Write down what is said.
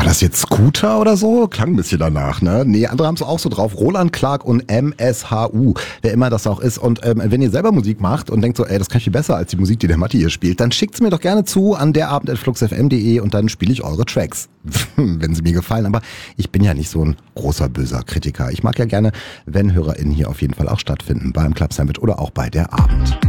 das jetzt Scooter oder so? Klang ein bisschen danach, ne? Nee, andere haben es auch so drauf. Roland Clark und MSHU, wer immer das auch ist. Und wenn ihr selber Musik macht und denkt so, ey, das kann ich viel besser als die Musik, die der Matti hier spielt, dann schickt's mir doch gerne zu an derabend@fluxfm.de und dann spiele ich eure Tracks, wenn sie mir gefallen. Aber ich bin ja nicht so ein großer, böser Kritiker. Ich mag ja gerne, wenn HörerInnen hier auf jeden Fall auch stattfinden, beim Club Sandwich oder auch bei der Abend.